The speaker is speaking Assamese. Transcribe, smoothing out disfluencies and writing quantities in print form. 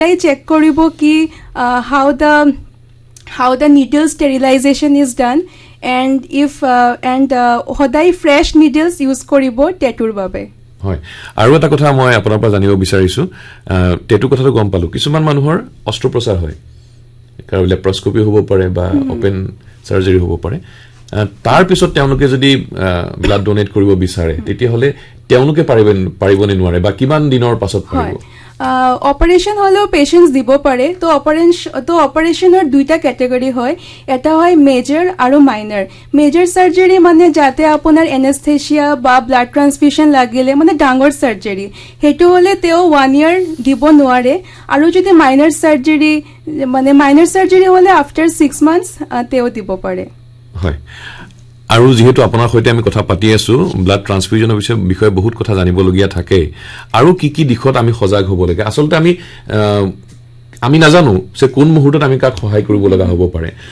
I check koribo ki how the needle sterilization is done and if hodai fresh needles use koribo tattoo babe. হয় আৰু এটা কথা মই আপোনাৰ পৰা জানিব বিচাৰিছো টেটু কথাটো গম পালো কিছুমান মানুহৰ অস্ত্ৰোপচাৰ হয় কাৰো লেপ্ৰোস্কোপি হ'ব পাৰে বা ওপেন সাৰ্জাৰি হ'ব পাৰে তাৰ পিছত তেওঁলোকে যদি ব্লাড ডোনেট কৰিব বিচাৰে তেতিয়া হলে তেওঁলোকে পাৰিবনে নোৱাৰে বা কিমান দিনৰ পাছত পাৰিব অপাৰেশন হলো পেশেন্টস দিব পারে তো অপারেশনের দুইটা ক্যাটাগরি হয় এটা হয় মেজর আর মাইনর মেজর সার্জারি মানে যাতে আপনার অ্যানেস্থেসিয়া বা ব্লাড ট্রান্সফিউশন লাগিলে মানে ডাঙর সার্জারি হেতু হলে তেও 1 ইয়ার দিব নোৱাৰে আৰু যদি মাইনর সার্জারি হলে আফটার 6 মান্থস তেও দিব পারে হয় আৰু যেহেতু আপোনাৰ সৈতে আমি কথা পাতি আছো ব্লাড ট্ৰান্সফিউজনৰ বিষয়ে বহুত কথা জানিবলগীয়া থাকে আৰু কি দিখত আমি সজাগ হ'ব লাগে আসলতে আমি নাজানো যে কোন মুহূৰ্তত আমি কাক সহায় কৰিব লগা হ'ব পাৰে